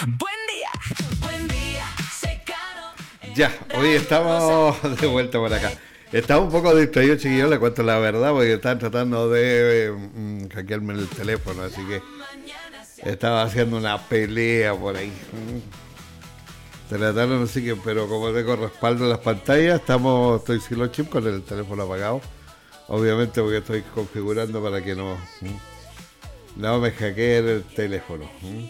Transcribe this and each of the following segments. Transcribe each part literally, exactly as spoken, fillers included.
Buen día, buen día, secano. Ya, hoy estamos de vuelta por acá. Estaba un poco distraído, chiquillos, le cuento la verdad, porque están tratando de mm, hackearme el teléfono, así que estaba haciendo una pelea por ahí. Mm. Trataron así que, pero como tengo respaldo en las pantallas, estamos, estoy sin los chips con el teléfono apagado. Obviamente porque estoy configurando para que no, mm, no me hackeen el teléfono. Mm.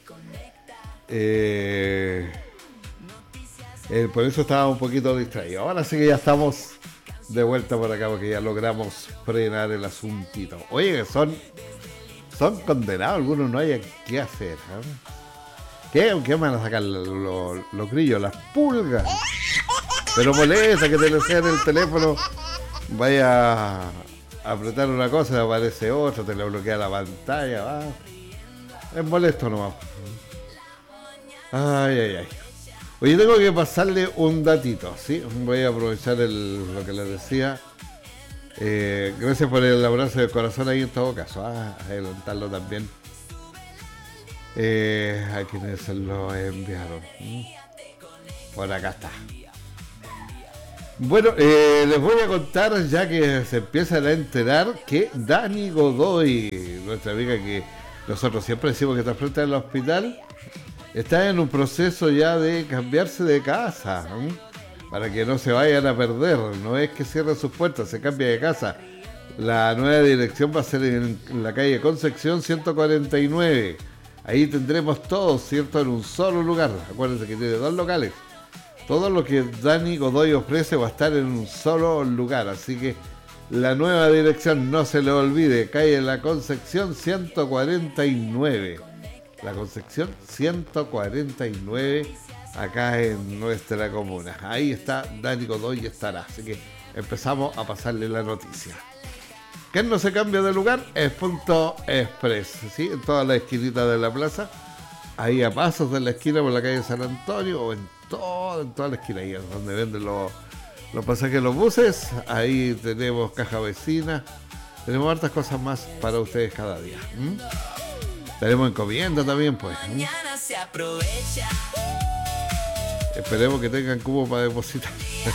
Eh, eh, por eso estaba un poquito distraído. Ahora sí que ya estamos de vuelta por acá porque ya logramos frenar el asuntito. Oye, que son son condenados, algunos no hay qué hacer, ¿eh? ¿Qué? ¿Qué van a sacar los, los, los grillos, las pulgas? Pero molesta que te le sea en el teléfono, vaya a apretar una cosa y aparece otra, te le bloquea la pantalla, va. Es molesto nomás. Ay, ay, ay. Oye, tengo que pasarle un datito, ¿sí? Voy a aprovechar el, lo que les decía. Eh, gracias por el abrazo del corazón ahí en todo caso. Ah, adelantarlo también. Eh, a quienes se lo enviaron. ¿Mm? Por acá está. Bueno, eh, les voy a contar ya que se empiezan a enterar que Dani Godoy, nuestra amiga que nosotros siempre decimos que está frente al hospital, está en un proceso ya de cambiarse de casa, ¿eh? Para que no se vayan a perder. No es que cierren sus puertas, se cambia de casa. La nueva dirección va a ser en la calle Concepción ciento cuarenta y nueve. Ahí tendremos todo, ¿cierto? En un solo lugar. Acuérdense que tiene dos locales. Todo lo que Dani Godoy ofrece va a estar en un solo lugar. Así que la nueva dirección, no se le olvide, calle La Concepción ciento cuarenta y nueve. La Concepción ciento cuarenta y nueve, acá en nuestra comuna. Ahí está Dani Godoy, estará. Así que empezamos a pasarle la noticia. ¿Quién no se cambia de lugar? Es Punto Express, ¿sí? En toda la esquinita de la plaza. Ahí a pasos de la esquina por la calle San Antonio, o en, todo, en toda la esquina, ahí es donde venden los, los pasajes de los buses. Ahí tenemos caja vecina. Tenemos hartas cosas más para ustedes cada día. ¿Mm? Tenemos encomienda también, pues. ¿Mm? Esperemos que tengan cubo para depositar.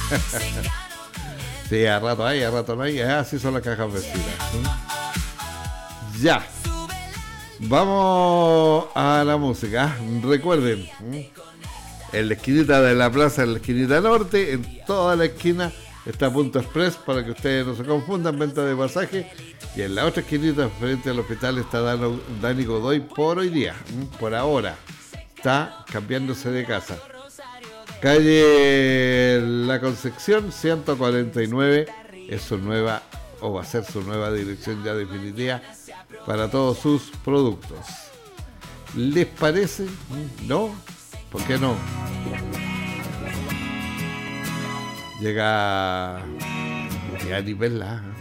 Sí, a rato hay, a rato no hay. Así son las cajas vecinas. ¿Mm? Ya. Vamos a la música. Recuerden, ¿mm? En la esquinita de la plaza, en la esquinita norte, en toda la esquina está Punto Express para que ustedes no se confundan, venta de pasaje. Y en la otra esquinita, frente al hospital, está Dano, Dani Godoy por hoy día, por ahora. Está cambiándose de casa. Calle La Concepción ciento cuarenta y nueve es su nueva, o va a ser su nueva dirección ya definitiva para todos sus productos. ¿Les parece? ¿No? ¿Por qué no? Llega... Llega a nivelar.